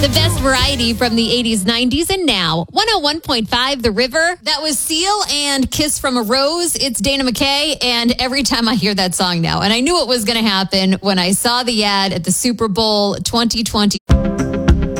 The best variety from the 80s, 90s, and now. 101.5 The River. That was Seal and Kiss from a Rose. It's Dana McKay. And every time I hear that song now, and I knew it was going to happen when I saw the ad at the Super Bowl 2020.